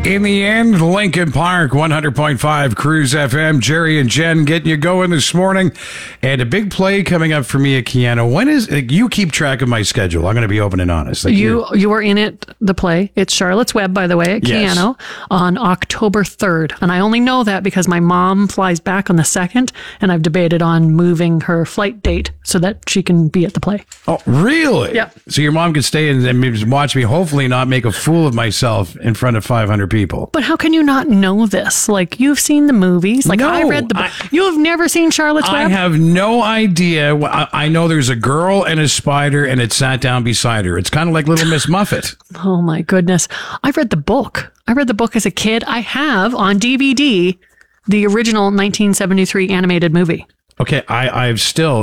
In the end, Lincoln Park, 100.5 Cruise FM. Jerry and Jen getting you going this morning. And a big play coming up for me at Keanu. When is you keep track of my schedule? I'm going to be open and honest. You were in it, the play. It's Charlotte's Web, by the way, at Keanu on October 3rd. And I only know that because my mom flies back on the 2nd, and I've debated on moving her flight date so that she can be at the play. Oh, really? Yeah. So your mom can stay and maybe watch me, hopefully not make a fool of myself in front of 500 people. But how can you not know this? Like, you've seen the movies. Like, No, I read the book. You have never seen Charlotte's Web? I have no idea. I know there's a girl and a spider, and it sat down beside her. It's kind of like Little Miss Muffet. Oh, my goodness. I've read the book. I read the book as a kid. I have on DVD the original 1973 animated movie. Okay, I've still,